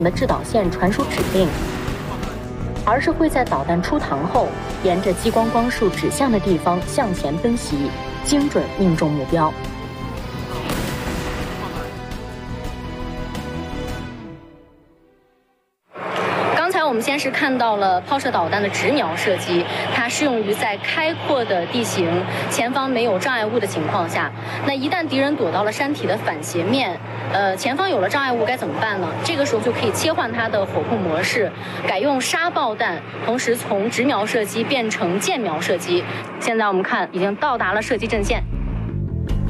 的制导线传输指令，而是会在导弹出膛后，沿着激光光束指向的地方向前奔袭，精准命中目标。我们先是看到了抛射导弹的直瞄射击，它适用于在开阔的地形、前方没有障碍物的情况下。那一旦敌人躲到了山体的反斜面，前方有了障碍物该怎么办呢？这个时候就可以切换它的火控模式，改用沙爆弹，同时从直瞄射击变成箭瞄射击。现在我们看，已经到达了射击阵线。